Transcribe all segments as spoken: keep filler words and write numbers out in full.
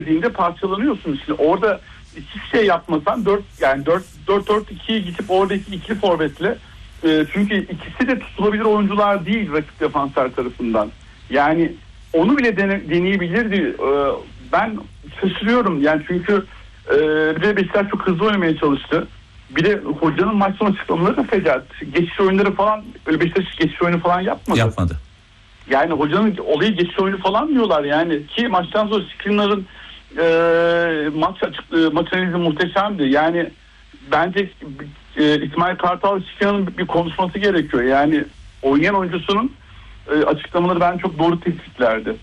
dediğinde parçalanıyorsun. Şimdi orada hiçbir şey yapmasan dört yani dört dört dört ikiye gidip oradaki ikili forvetle e, çünkü ikisi de tutulabilir oyuncular değil rakip defanslar tarafından. Yani onu bile dene, deneyebilirdi. E, ben şaşırıyorum yani çünkü e, bir de Beşiktaş çok hızlı oynamaya çalıştı. Bir de hocanın maç sonu açıklamaları da fecat. Geçiş oyunları falan, öyle Beşiktaş geçiş oyunu falan yapmadı. Yapmadı. Yani hocanın olayı geçiş oyunu falan diyorlar yani. Ki maçtan sonra Skriniar'ın e, maç açık, e, maç analizi muhteşemdi. Yani bence e, İsmail Kartal Skriniar'ın bir, bir konuşması gerekiyor. Yani oynayan oyuncusunun e, açıklamaları ben çok doğru tespitlerdi.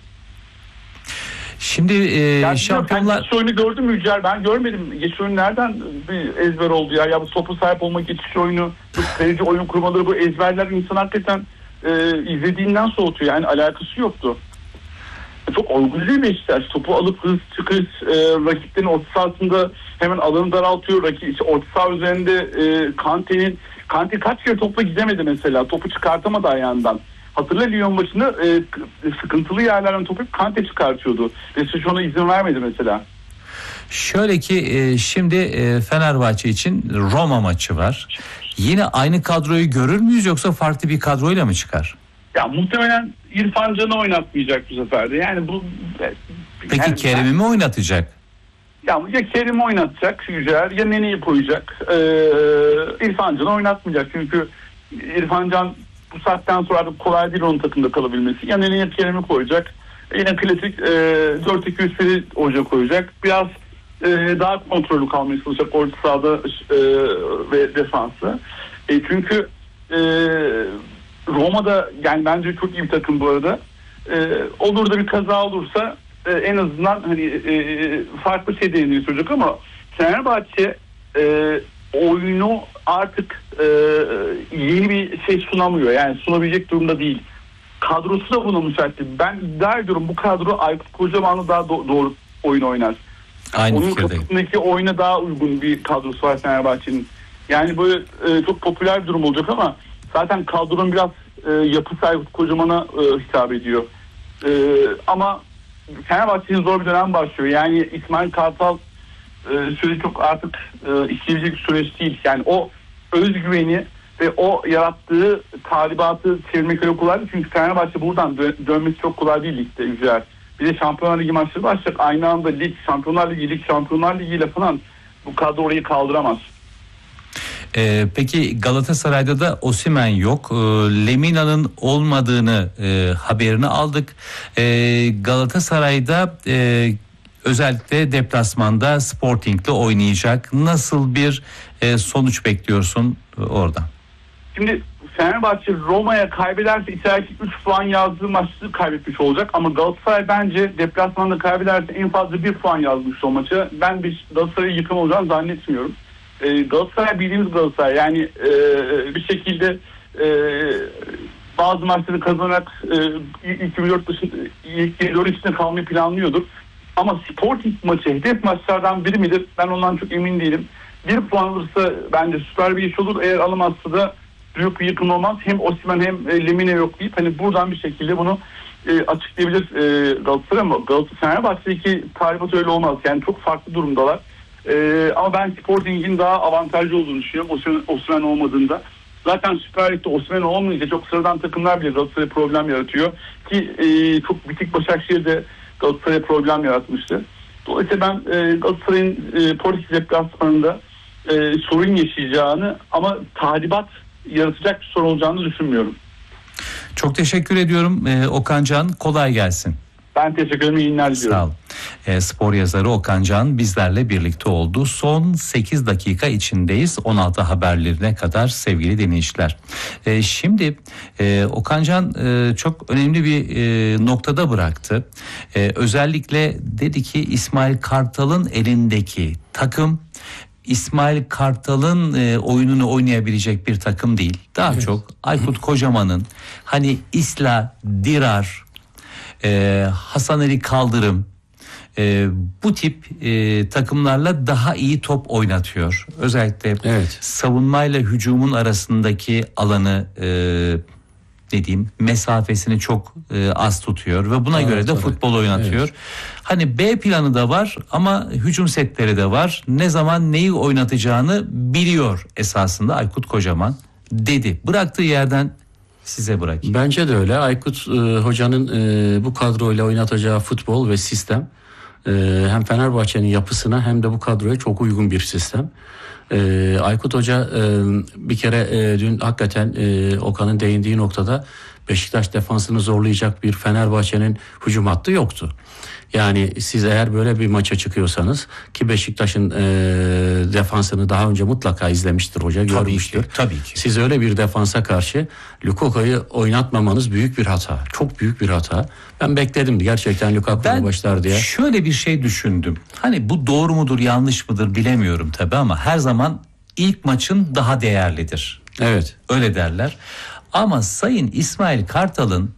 Şimdi e, yani şampiyonlar... Geçiş oyunu gördün mü Yücel? Ben görmedim. Geçiş oyunu nereden bir ezber oldu ya? Ya bu topu sahip olma geçiş oyunu, bu kaleci oyun kurmaları, bu ezberler insan hakikaten e, izlediğinden soğutuyor. Yani alakası yoktu. Çok olgun bir Beşiktaş. Topu alıp hız çıkış, e, rakiplerin orta sahasında hemen alanı daraltıyor. Rakip, işte orta saha üzerinde e, Kante'nin Kante kaç kere topla gidemedi mesela. Topu çıkartamadı ayağından. Hatırla Lyon maçında e, sıkıntılı yerlerden topu Kante çıkartıyordu. Beşiktaş ona izin vermedi mesela. Şöyle ki e, şimdi e, Fenerbahçe için Roma maçı var. Yine aynı kadroyu görür müyüz yoksa farklı bir kadroyla mı çıkar? Ya muhtemelen İrfan Can'ı oynatmayacak bu sefer de. Yani bu Peki yani Kerim'i ben, mi oynatacak? Ya, ya Kerim'i oynatacak Yücel ya Nene'yi koyacak. Ee, İrfan Can'ı oynatmayacak çünkü İrfan Can bu saatten sonra artık kolay değil onun takımda kalabilmesi. Ya Nene'ye Kerim'i koyacak. Yine klasik e, dört iki üç biri hoca koyacak. Biraz e, daha kontrollü kalmaya çalışacak orta sahada e, ve defansı. E, çünkü e, Roma'da yani bence çok iyi bir takım bu arada. E, olur da bir kaza olursa e, en azından hani e, farklı şey deneyimli çocuk ama Fenerbahçe e, oyunu artık e, yeni bir şey sunamıyor. Yani sunabilecek durumda değil. Kadrosu da buna müsait değil. Ben iddia ediyorum bu kadro Aykut Kocaman'la daha do- doğru oyun oynar. Aynı Onun fikirdeyim. kafasındaki oyuna daha uygun bir kadrosu var Fenerbahçe'nin. Yani böyle e, çok popüler bir durum olacak ama zaten kadronun biraz e, yapısı Aykut Kocaman'a e, hitap ediyor. E, ama Fenerbahçe'nin zor bir dönem başlıyor. Yani İsmail Kartal e, süreci çok artık e, işleyecek bir süreç değil. Yani o özgüveni ve o yarattığı talibatı çevirmek öyle kolay değil. Çünkü Fenerbahçe buradan dö- dönmesi çok kolay değil ligde Yücel. Bir de Şampiyonlar Ligi maçları başlayacak. Aynı anda lig, Şampiyonlar Ligi, lig, Şampiyonlar Ligi ile falan bu kadro orayı kaldıramaz. Ee, peki Galatasaray'da da Osimhen yok. Ee, Lemina'nın olmadığını e, haberini aldık. Ee, Galatasaray'da e, özellikle deplasmanda Sporting'le oynayacak. Nasıl bir e, sonuç bekliyorsun e, oradan? Şimdi Fenerbahçe Roma'ya kaybederse içerideki üç puan yazdığı maçı kaybetmiş olacak. Ama Galatasaray bence deplasmanda kaybederse en fazla bir puan yazmış o maça. Ben bir Galatasaray'ı yıkım olacağını zannetmiyorum. Ee, Galatasaray bildiğimiz Galatasaray. Yani e, bir şekilde e, bazı maçları kazanarak e, ilk yirmi dört dışında, ilk yirmi dört içinde kalmayı planlıyordur. Ama Sporting maçı hedef maçlardan biri midir? Ben ondan çok emin değilim. Bir puan alırsa bence süper bir iş olur. Eğer alamazsa da büyük bir yıkım olmaz. Hem Osimhen hem e, Lemine yok deyip hani buradan bir şekilde bunu e, açıklayabilir e, Galatasaray ama Galatasaray Fenerbahçe'deki talimat öyle olmaz. Yani çok farklı durumdalar. E, ama ben Sporting'in daha avantajlı olduğunu düşünüyorum Osimhen, Osimhen olmadığında. Zaten Süper Lig'de Osimhen olmayınca çok sıradan takımlar bile Galatasaray'a problem yaratıyor. Ki e, çok bitik Başakşehir'de Galatasaray'a problem yaratmıştı. Dolayısıyla ben e, Galatasaray'ın e, Portekiz deplasmanında e, sorun yaşayacağını ama talibat yaratacak bir sorun olacağını düşünmüyorum. Çok teşekkür ediyorum ee, Okan Can. Kolay gelsin. Ben teşekkür ederim. İyi günler diliyorum. Sağ ol. E, spor yazarı Okan Can bizlerle birlikte oldu. Son sekiz dakika içindeyiz. on altı haberlerine kadar sevgili dinleyiciler. E, şimdi e, Okan Can e, çok önemli bir e, noktada bıraktı. E, özellikle dedi ki İsmail Kartal'ın elindeki takım İsmail Kartal'ın e, oyununu oynayabilecek bir takım değil. Daha evet. çok Aykut Kocaman'ın hani İsla, Dirar, e, Hasan Ali Kaldırım e, bu tip e, takımlarla daha iyi top oynatıyor. Özellikle evet. savunmayla hücumun arasındaki alanı e, ne diyeyim mesafesini çok e, az tutuyor ve buna Evet, göre de evet. futbol oynatıyor. Evet. Hani B planı da var ama hücum setleri de var. Ne zaman neyi oynatacağını biliyor esasında Aykut Kocaman dedi. Bıraktığı yerden size bırakayım. Bence de öyle. Aykut e, Hoca'nın e, bu kadroyla oynatacağı futbol ve sistem e, hem Fenerbahçe'nin yapısına hem de bu kadroya çok uygun bir sistem. E, Aykut Hoca e, bir kere e, dün hakikaten e, Okan'ın değindiği noktada Beşiktaş defansını zorlayacak bir Fenerbahçe'nin hücum hattı yoktu. Yani siz eğer böyle bir maça çıkıyorsanız ki Beşiktaş'ın e, defansını daha önce mutlaka izlemiştir hoca, Tabii görmüştür. ki, tabii ki. Siz öyle bir defansa karşı Lukaku'yu oynatmamanız büyük bir hata. Çok büyük bir hata. Ben bekledim gerçekten Lukaku'ya başlar diye. Ben şöyle bir şey düşündüm. Hani bu doğru mudur yanlış mıdır bilemiyorum tabii ama her zaman ilk maçın daha değerlidir. Evet. Öyle derler. Ama Sayın İsmail Kartal'ın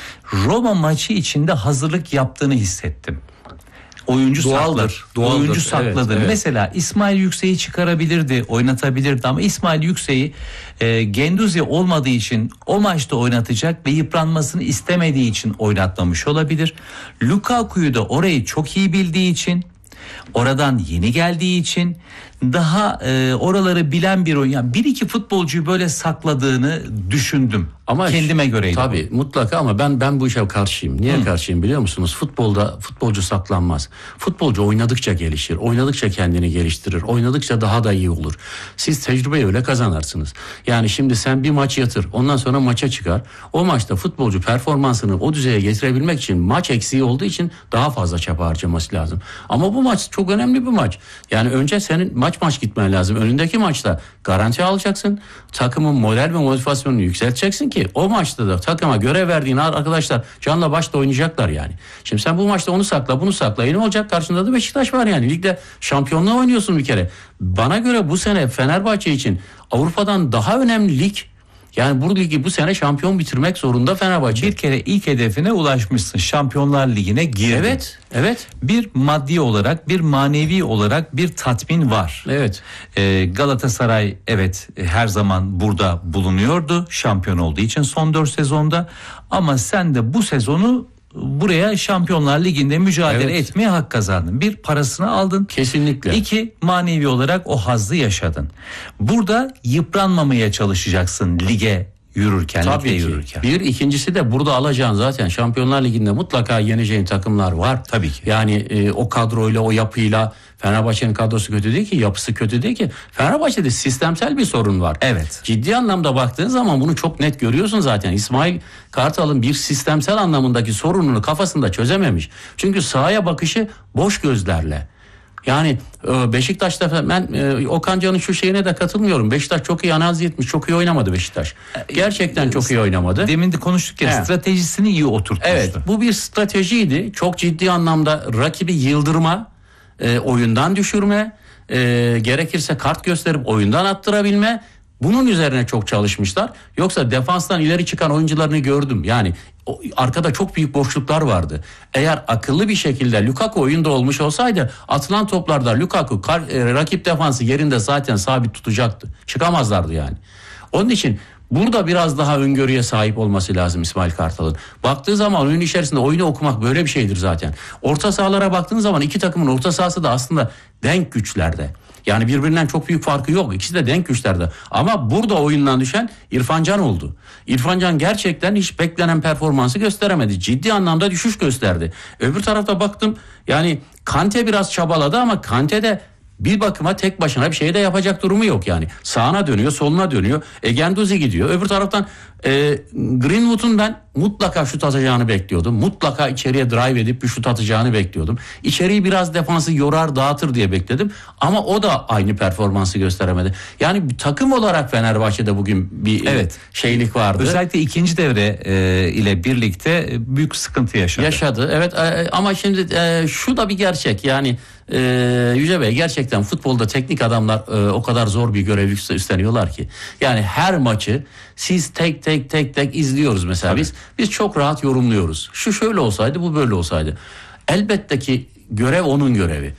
Roma maçı içinde hazırlık yaptığını hissettim. Oyuncu Doğaldır, sakladı. doğaldır. Oyuncu sakladı. Evet, evet. Mesela İsmail Yüksek'i çıkarabilirdi, oynatabilirdi ama İsmail Yüksek'i e, Genduzi olmadığı için o maçta oynatacak ve yıpranmasını istemediği için oynatmamış olabilir. Lukaku'yu da orayı çok iyi bildiği için, oradan yeni geldiği için daha e, oraları bilen bir oyun. Yani bir iki futbolcuyu böyle sakladığını düşündüm. Ama kendime göreydi. Tabii bu. Mutlaka ama ben ben bu işe karşıyım. Niye Hı. karşıyım biliyor musunuz? Futbolda futbolcu saklanmaz. Futbolcu oynadıkça gelişir. Oynadıkça kendini geliştirir. Oynadıkça daha da iyi olur. Siz tecrübeyi öyle kazanırsınız. Yani şimdi sen bir maç yatır. Ondan sonra maça çıkar. O maçta futbolcu performansını o düzeye getirebilmek için maç eksiği olduğu için daha fazla çaba harcaması lazım. Ama bu maç çok önemli bir maç. Yani önce senin maç maç gitmen lazım. Önündeki maçta garanti alacaksın. Takımın moral ve motivasyonunu yükselteceksin ki o maçta da takıma görev verdiğin arkadaşlar canla başla oynayacaklar yani. Şimdi sen bu maçta onu sakla, bunu sakla. E ne olacak? Karşında da Beşiktaş var yani. Ligde şampiyonluğa oynuyorsun bir kere. Bana göre bu sene Fenerbahçe için Avrupa'dan daha önemli lig. Yani bu ligi bu sene şampiyon bitirmek zorunda Fenerbahçe. Bir kere ilk hedefine ulaşmışsın. Şampiyonlar Ligi'ne girdin. Evet, evet. Bir maddi olarak, bir manevi olarak bir tatmin var. Evet. Ee, Galatasaray evet her zaman burada bulunuyordu. Şampiyon olduğu için son dört sezonda. Ama sen de bu sezonu buraya Şampiyonlar Ligi'nde mücadele evet. etmeye hak kazandın. Bir, parasını aldın. Kesinlikle. İki, manevi olarak o hazzı yaşadın. Burada yıpranmamaya çalışacaksın lige yürürken. Tabii ki. Yürürken. Bir, ikincisi de burada alacağın zaten Şampiyonlar Ligi'nde mutlaka yeneceğin takımlar var. Tabii ki. Yani e, o kadroyla, o yapıyla Fenerbahçe'nin kadrosu kötü değil ki, yapısı kötü değil ki. Fenerbahçe'de sistemsel bir sorun var. Evet. Ciddi anlamda baktığın zaman bunu çok net görüyorsun zaten. İsmail Kartal'ın bir sistemsel anlamındaki sorununu kafasında çözememiş. Çünkü sahaya bakışı boş gözlerle. Yani Beşiktaş'ta ben Okan Can'ın şu şeyine de katılmıyorum. Beşiktaş çok iyi analiz etmiş, çok iyi oynamadı Beşiktaş. Gerçekten çok iyi oynamadı. Demin de konuştuk ya, He. stratejisini iyi oturtmuştu. Evet, bu bir stratejiydi. Çok ciddi anlamda rakibi yıldırma, e, oyundan düşürme, e, gerekirse kart gösterip oyundan attırabilme. Bunun üzerine çok çalışmışlar. Yoksa defanstan ileri çıkan oyuncularını gördüm. Yani o, arkada çok büyük boşluklar vardı. Eğer akıllı bir şekilde Lukaku oyunda olmuş olsaydı atılan toplarda Lukaku kar, e, rakip defansı yerinde zaten sabit tutacaktı. Çıkamazlardı yani. Onun için burada biraz daha öngörüye sahip olması lazım İsmail Kartal'ın. Baktığı zaman oyun içerisinde oyunu okumak böyle bir şeydir zaten. Orta sahalara baktığın zaman iki takımın orta sahası da aslında denk güçlerde. Yani birbirinden çok büyük farkı yok. İkisi de denk güçlerde. Ama burada oyundan düşen İrfan Can oldu. İrfan Can gerçekten hiç beklenen performansı gösteremedi. Ciddi anlamda düşüş gösterdi. Öbür tarafta baktım yani Kante biraz çabaladı ama Kante de bir bakıma tek başına bir şey de yapacak durumu yok yani. Sağına dönüyor, soluna dönüyor. E, Genduzi gidiyor. Öbür taraftan e, Greenwood'un ben mutlaka şut atacağını bekliyordum. Mutlaka içeriye drive edip bir şut atacağını bekliyordum. İçeriği biraz defansı yorar, dağıtır diye bekledim. Ama o da aynı performansı gösteremedi. Yani bir takım olarak Fenerbahçe'de bugün bir evet. şeylik vardı. Özellikle ikinci devre e, ile birlikte büyük sıkıntı yaşadı. Yaşadı. Evet e, ama şimdi e, şu da bir gerçek. Yani e, Yüce Bey gerçekten futbolda teknik adamlar e, o kadar zor bir görev üstleniyorlar ki. Yani her maçı siz tek tek tek tek izliyoruz mesela. Tabii. Biz biz çok rahat yorumluyoruz. Şu şöyle olsaydı, bu böyle olsaydı. Elbette ki görev onun görevi.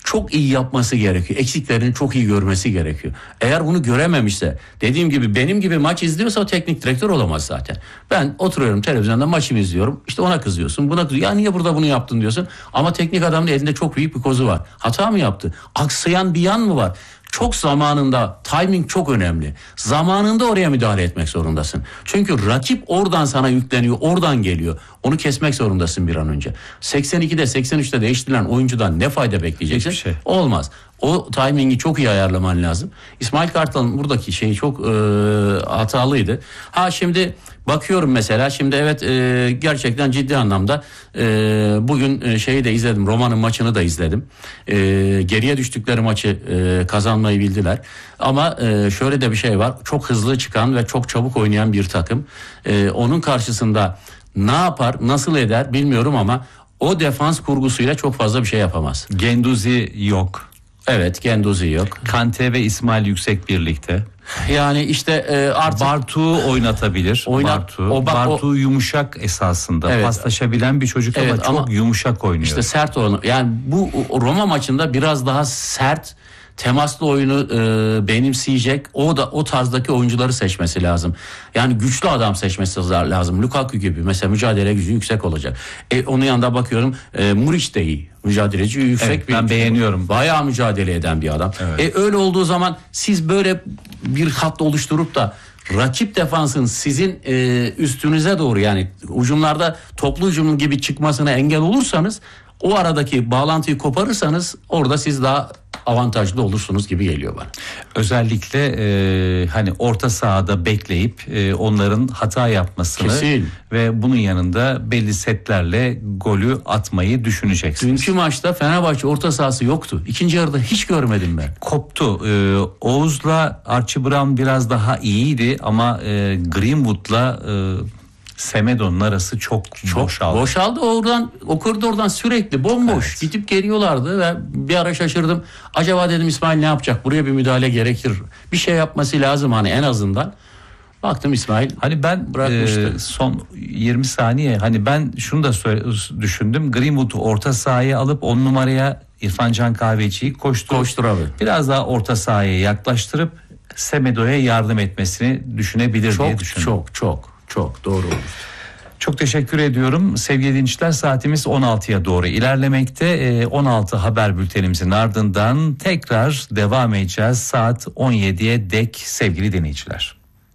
çok iyi yapması gerekiyor. Eksiklerini çok iyi görmesi gerekiyor. Eğer bunu görememişse, dediğim gibi benim gibi maç izliyorsa o teknik direktör olamaz zaten. Ben oturuyorum televizyonda maçımı izliyorum. İşte ona kızıyorsun, buna kızıyorsun. Ya niye burada bunu yaptın diyorsun. Ama teknik adamın elinde çok büyük bir kozu var. Hata mı yaptı? Aksayan bir yan mı var? Çok zamanında, timing çok önemli. Zamanında oraya müdahale etmek zorundasın. Çünkü rakip oradan sana yükleniyor, oradan geliyor. Onu kesmek zorundasın bir an önce. seksen ikide seksen üçte değiştirilen oyuncudan ne fayda bekleyeceksin? Hiçbir şey. Olmaz. O timingi çok iyi ayarlaman lazım. İsmail Kartal'ın buradaki şeyi çok e, hatalıydı. Ha şimdi bakıyorum mesela, şimdi evet e, gerçekten ciddi anlamda e, bugün e, şeyi de izledim, Roma'nın maçını da izledim. E, geriye düştükleri maçı e, kazanmayı bildiler. Ama e, şöyle de bir şey var, çok hızlı çıkan ve çok çabuk oynayan bir takım. E, onun karşısında ne yapar, nasıl eder bilmiyorum ama o defans kurgusuyla çok fazla bir şey yapamaz. Genduzi yok. Evet, Genduzi yok. Kante ve İsmail Yüksek birlikte. Yani işte e, artık Bartu'yu oynatabilir. Oynat- Bartu. o bak- Bartu yumuşak esasında. Evet. Paslaşabilen bir çocuk ama Evet, çok ama yumuşak oynuyor. İşte sert oyunu. Yani bu Roma maçında biraz daha sert, temaslı oyunu e, benimseyecek, o da o tarzdaki oyuncuları seçmesi lazım. Yani güçlü adam seçmesi lazım. Lukaku gibi mesela mücadele gücü yüksek olacak. E, onun yanında bakıyorum e, Muriç de iyi. Mücadeleci yüksek Evet, bir. ben beğeniyorum. Bayağı mücadele eden bir adam. Evet. E, öyle olduğu zaman siz böyle bir hat oluşturup da rakip defansın sizin e, üstünüze doğru, yani hücumlarda toplu hücum gibi çıkmasına engel olursanız, o aradaki bağlantıyı koparırsanız orada siz daha avantajlı olursunuz gibi geliyor bana. Özellikle e, hani orta sahada bekleyip e, onların hata yapmasını Kesin. ve bunun yanında belli setlerle golü atmayı düşüneceksiniz. Dünkü maçta Fenerbahçe orta sahası yoktu. İkinci yarıda hiç görmedim ben. Koptu. Ee, Oğuz'la Archie Brown biraz daha iyiydi ama e, Greenwood'la e, Semedo'nun arası çok, Çok boşaldı. boşaldı. Oradan, o koridordan sürekli bomboş Evet. gidip geliyorlardı ve bir ara şaşırdım. Acaba dedim İsmail ne yapacak? Buraya bir müdahale gerekir. Bir şey yapması lazım hani en azından. Baktım İsmail Hani ben bırakmıştı. e, son yirmi saniye hani ben şunu da söyle, düşündüm. Greenwood'u orta sahaya alıp on numaraya İrfan Can Kahveci'yi koştur. Koştur abi. Biraz daha orta sahaya yaklaştırıp Semedo'ya yardım etmesini düşünebilir diye Çok düşündüm. çok çok çok doğru olmuş. Çok teşekkür ediyorum. Sevgili dinleyiciler, saatimiz on altıya doğru ilerlemekte. on altı haber bültenimizin ardından tekrar devam edeceğiz. Saat on yediye dek sevgili dinleyiciler.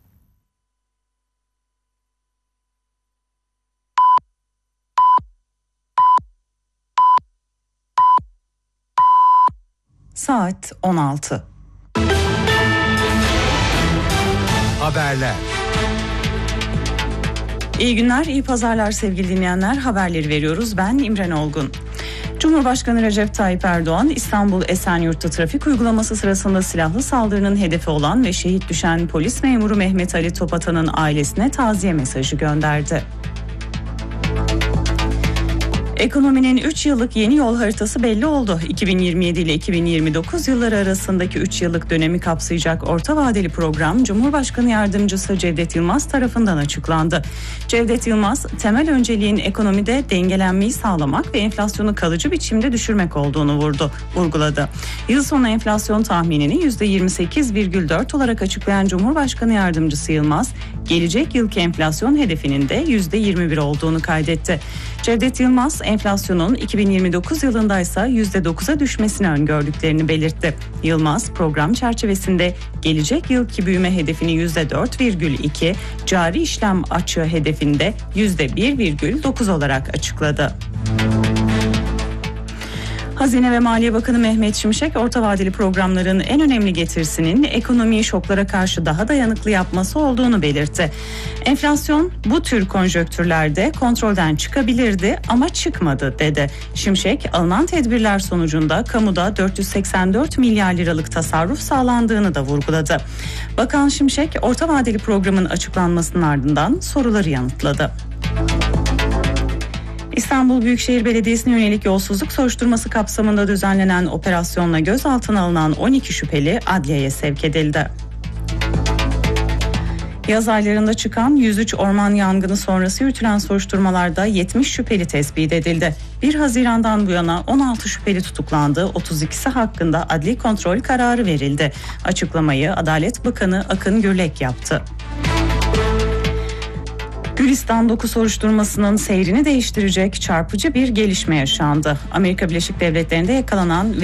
Saat on altı. Haberler. İyi günler, iyi pazarlar sevgili dinleyenler. Haberleri veriyoruz. Ben İmren Olgun. Cumhurbaşkanı Recep Tayyip Erdoğan, İstanbul Esenyurt'ta trafik uygulaması sırasında silahlı saldırının hedefi olan ve şehit düşen polis memuru Mehmet Ali Topatan'ın ailesine taziye mesajı gönderdi. Ekonominin üç yıllık yeni yol haritası belli oldu. iki bin yirmi yedi ile iki bin yirmi dokuz yılları arasındaki üç yıllık dönemi kapsayacak orta vadeli program Cumhurbaşkanı Yardımcısı Cevdet Yılmaz tarafından açıklandı. Cevdet Yılmaz, temel önceliğin ekonomide dengelenmeyi sağlamak ve enflasyonu kalıcı biçimde düşürmek olduğunu vurdu, vurguladı. Yıl sonu enflasyon tahminini yüzde yirmi sekiz virgül dört olarak açıklayan Cumhurbaşkanı Yardımcısı Yılmaz, gelecek yılki enflasyon hedefinin de yüzde yirmi bir olduğunu kaydetti. Cevdet Yılmaz, enflasyonun iki bin yirmi dokuz yılında ise yüzde dokuza düşmesini öngördüklerini belirtti. Yılmaz, program çerçevesinde gelecek yılki büyüme hedefini yüzde dört virgül iki, cari işlem açığı hedefinde yüzde bir virgül dokuz olarak açıkladı. Hazine ve Maliye Bakanı Mehmet Şimşek, orta vadeli programların en önemli getirisinin ekonomiyi şoklara karşı daha dayanıklı yapması olduğunu belirtti. Enflasyon bu tür konjonktürlerde kontrolden çıkabilirdi ama çıkmadı dedi. Şimşek, alınan tedbirler sonucunda kamuda dört yüz seksen dört milyar liralık tasarruf sağlandığını da vurguladı. Bakan Şimşek, orta vadeli programın açıklanmasının ardından soruları yanıtladı. İstanbul Büyükşehir Belediyesi'ne yönelik yolsuzluk soruşturması kapsamında düzenlenen operasyonla gözaltına alınan on iki şüpheli adliyeye sevk edildi. Yaz aylarında çıkan yüz üç orman yangını sonrası yürütülen soruşturmalarda yetmiş şüpheli tespit edildi. bir Haziran'dan bu yana on altı şüpheli tutuklandı, otuz ikisi hakkında adli kontrol kararı verildi. Açıklamayı Adalet Bakanı Akın Gürlek yaptı. Gülistan doku soruşturmasının seyrini değiştirecek çarpıcı bir gelişme yaşandı. Amerika Birleşik Devletleri'nde yakalanan